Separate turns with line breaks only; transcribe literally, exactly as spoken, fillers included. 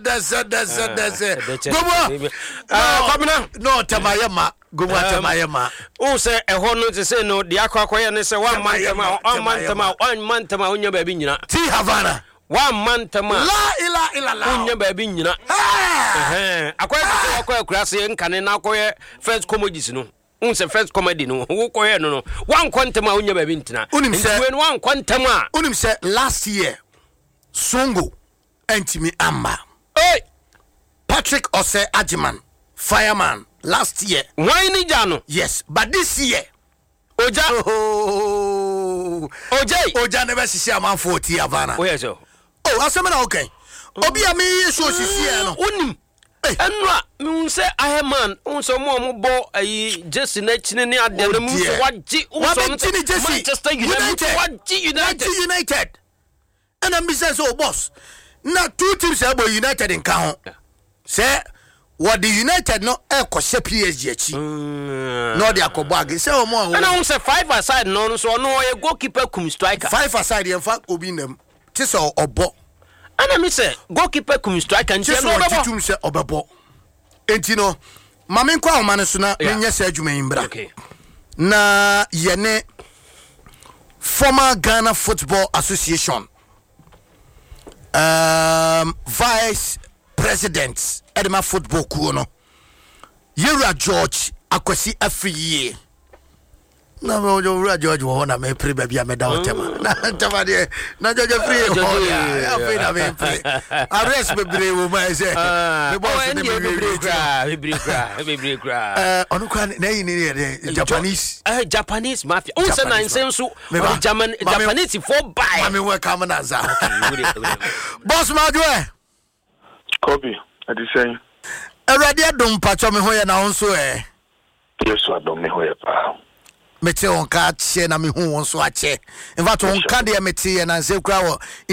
That's it, that's it, that's it. Gomo. Ah, Kwabena. No, Tamayama. Gomo Tamayama.
Who say a hono to say no, the aqua and say one month, one month, one month, on your baby.
T Havana.
One month, la
ila ila la.
On your baby. Ah, a quite grassy and can now call first comedies. No, unse first comedy. No, who call no, one quantum on your baby. Unim said one quantum.
Unim said last year, Songo, Antimi Amba.
Hey,
Patrick Ose Ajiman, fireman, last year.
Why ni jano?
Yes, but this year,
Oja,
oh,
Oja,
Oja never see a man forty Havana.
Oh, yes, oh,
I said, okay. Obi a me so she no.
Unim. Enra, me say I am man, unso mo mo bo ayi Jesse na chine ni ade na mu so waji unso Manchester United, waji United,
United. And I'm say so boss. Now two teams are United in count. Say what the United no e ko she P S G achi. No dey akobag. Say o mo.
And I say five aside no so no e goalkeeper kum striker.
Five aside in fact obi nem. Tise obo.
And I say goalkeeper kum striker and
say no obo. Say obebo. Enti no mame kwa o mane so na menye say adwuma yimbra.
Okay.
Na ye ne former Ghana Football Association um vice president Edema Football Kuno Yura George Akwasi Afriye na me Yura George wo na me pre baby me da otema na tama de na George Afriye ho ya fe na me pre arrest me bre wo ma say me boss de me bre
kra me bre kra me bre kra
eh onu kwa na yi ni Japanese
eh Japanese mafia on say na nsem so German Japanese for buy
me welcome na za boss Madwe
Kobe, I did say.
Already, I don't patch on me where now, so eh.
Yes, I don't know where.
Mete on catch, and I'm who wants to watch it. In fact, on Candy, I met and I say,